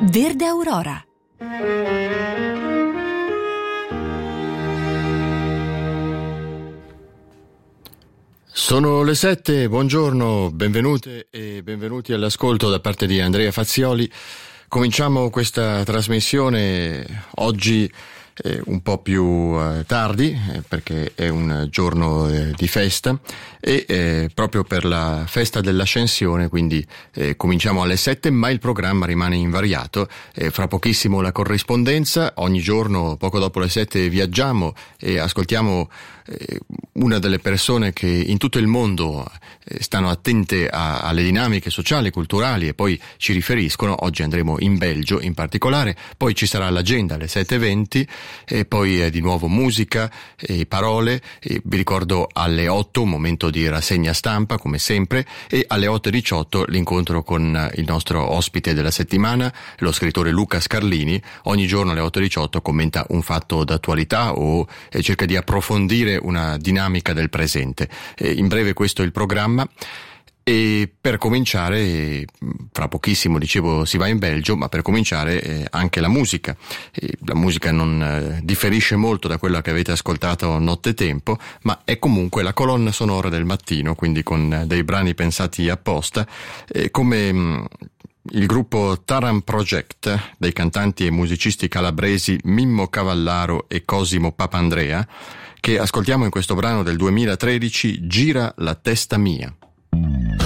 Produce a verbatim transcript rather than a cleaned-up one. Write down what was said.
Verde Aurora. Sono le sette, buongiorno, benvenute e benvenuti all'ascolto da parte di Andrea Fazioli. Cominciamo questa trasmissione oggi eh, un po' più eh, tardi eh, perché è un giorno eh, di festa e eh, proprio per la festa dell'Ascensione, quindi eh, cominciamo alle sette, ma il programma rimane invariato. Eh, fra pochissimo la corrispondenza, ogni giorno poco dopo le sette viaggiamo e ascoltiamo eh, una delle persone che in tutto il mondo eh, stanno attente a, alle dinamiche sociali, culturali e poi ci riferiscono. Oggi andremo in Belgio in particolare, poi ci sarà l'agenda alle sette e venti e poi eh, di nuovo musica e parole. E vi ricordo alle otto un momento di rassegna stampa come sempre e alle otto e diciotto l'incontro con il nostro ospite della settimana, lo scrittore Luca Scarlini. Ogni giorno alle otto e diciotto commenta un fatto d'attualità o eh, cerca di approfondire una dinamica del presente. Eh, in breve questo è il programma. E per cominciare, fra pochissimo dicevo si va in Belgio, ma per cominciare eh, anche la musica. E la musica non eh, differisce molto da quella che avete ascoltato nottetempo, ma è comunque la colonna sonora del mattino, quindi con eh, dei brani pensati apposta, eh, come mh, il gruppo Taran Project dei cantanti e musicisti calabresi Mimmo Cavallaro e Cosimo Papandrea, che ascoltiamo in questo brano del duemilatredici, Gira la testa mia.